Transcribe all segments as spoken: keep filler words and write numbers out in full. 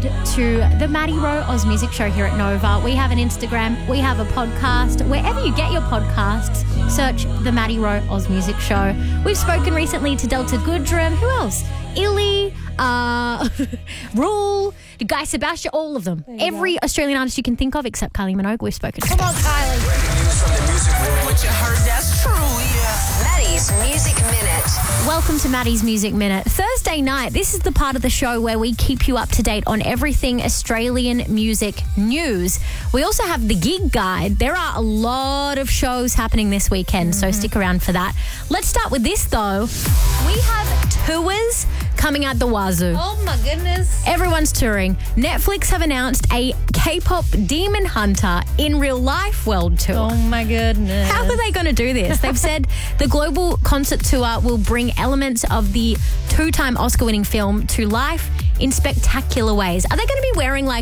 to the Maddie Rowe Oz Music Show here at Nova. We have an Instagram, we have a podcast. Wherever you get your podcasts, search the Maddie Rowe Oz Music Show. We've spoken recently to Delta Goodrum. Who else? Illy, uh, Rule, Guy Sebastian, all of them. Every go. Australian artist you can think of except Kylie Minogue, we've spoken to. Come on, Kylie. What you heard, that's true, yeah. Maddie's Music Minute. Welcome to Maddie's Music Minute. Thursday night, this is the part of the show where we keep you up to date on everything Australian music news. We also have the gig guide. There are a lot of shows happening this weekend, mm-hmm. so stick around for that. Let's start with this, though. We have tours coming out the wazoo. Oh, my goodness. Everyone's touring. Netflix have announced a K-pop Demon Hunter in real life world tour. Oh, my goodness. How are they going to do this? They've said the global concert tour will bring elements of the two-time Oscar-winning film to life in spectacular ways. Are they going to be wearing, like,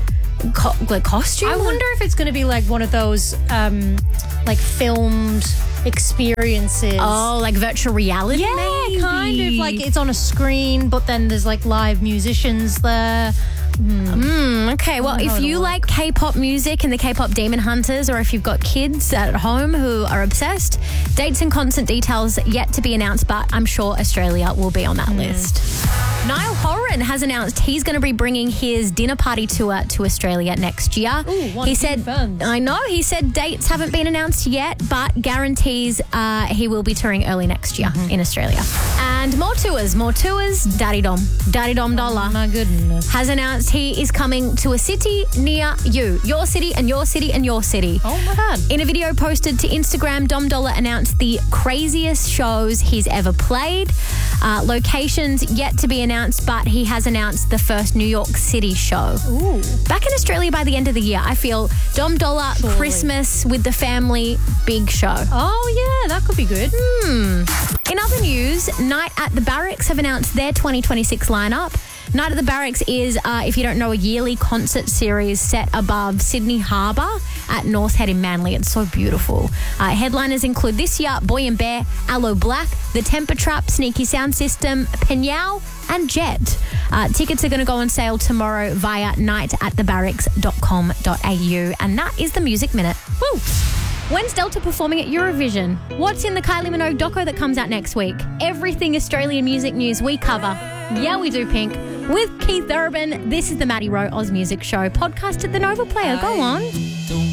co- like costumes? I wonder if it's going to be like one of those, um, like, filmed experiences. Oh, like virtual reality? Yeah, maybe. kind of. Like, it's on a screen, but then there's, like, live musicians there. Mm. Mm, okay, well, if you like K-pop music and the K-pop Demon Hunters, or if you've got kids at home who are obsessed, dates and concert details yet to be announced, but I'm sure Australia will be on that mm. list. Niall Horan has announced he's going to be bringing his dinner party tour to Australia next year. Ooh, he said, fun. I know, he said dates haven't been announced yet, but guarantees uh, he will be touring early next year mm-hmm. in Australia. And more tours, more tours. Daddy Dom, Daddy Dom Dollar, oh, my goodness, has announced he is coming to a city near you. Your city and your city and your city. Oh, my God. In a video posted to Instagram, Dom Dollar announced the craziest shows he's ever played. Uh, locations yet to be announced, but he has announced the first New York City show. Ooh. Back in Australia by the end of the year, I feel Dom Dollar, Surely. Christmas with the family, big show. Oh, yeah, that could be good. Hmm. In other news, Night at the Barracks have announced their twenty twenty-six lineup. Night at the Barracks is, uh, if you don't know, a yearly concert series set above Sydney Harbour at North Head in Manly. It's so beautiful. Uh, headliners include this year Boy and Bear, Aloe Black, The Temper Trap, Sneaky Sound System, Penyao and Jet. Uh, tickets are going to go on sale tomorrow via night at the barracks dot com dot a u. And that is the Music Minute. Woo! When's Delta performing at Eurovision? What's in the Kylie Minogue doco that comes out next week? Everything Australian music news we cover. Yeah, we do, Pink. With Keith Urban, this is the Maddie Rowe Oz Music Show. Podcast at the Nova Player. Go on.